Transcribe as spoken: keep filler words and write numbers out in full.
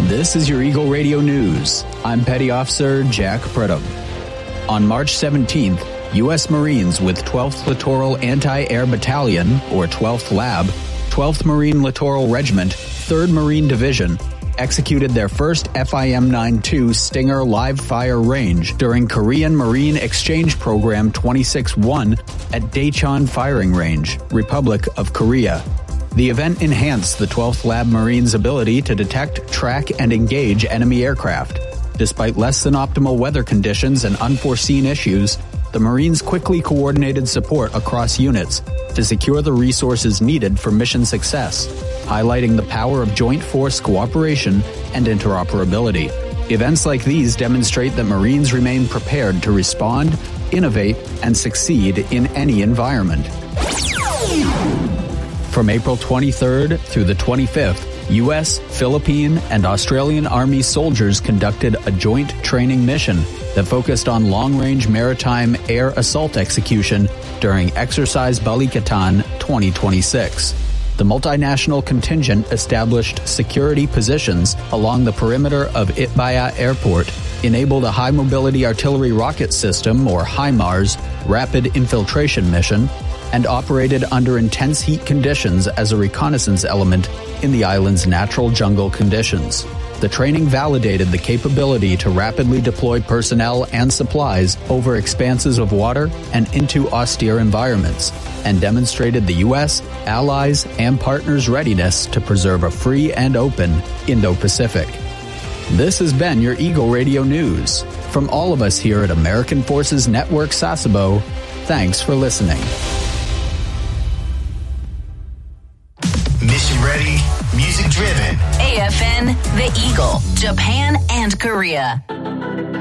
This is your Eagle Radio News. I'm Petty Officer Jack Pridham. On March seventeenth, U S Marines with twelfth Littoral Anti-Air Battalion, or twelfth Lab, twelfth Marine Littoral Regiment, third Marine Division, executed their first F I M ninety-two Stinger live fire range during Korean Marine Exchange Program twenty-six one at Daecheon Firing Range, Republic of Korea. The event enhanced the twelfth Lab Marines' ability to detect, track, and engage enemy aircraft. Despite less than optimal weather conditions and unforeseen issues, the Marines quickly coordinated support across units to secure the resources needed for mission success, highlighting the power of joint force cooperation and interoperability. Events like these demonstrate that Marines remain prepared to respond, innovate, and succeed in any environment. From April twenty-third through the twenty-fifth, U S, Philippine, and Australian Army soldiers conducted a joint training mission that focused on long-range maritime air assault execution during Exercise Balikatan twenty twenty-six. The multinational contingent established security positions along the perimeter of Itbaya Airport, enabled a high-mobility artillery rocket system, or HIMARS, rapid infiltration mission, and operated under intense heat conditions as a reconnaissance element in the island's natural jungle conditions. The training validated the capability to rapidly deploy personnel and supplies over expanses of water and into austere environments, and demonstrated the U S, allies, and partners' readiness to preserve a free and open Indo-Pacific. This has been your Eagle Radio News. From all of us here at American Forces Network Sasebo, thanks for listening. Mission ready, music driven. A F N, The Eagle, Japan and Korea.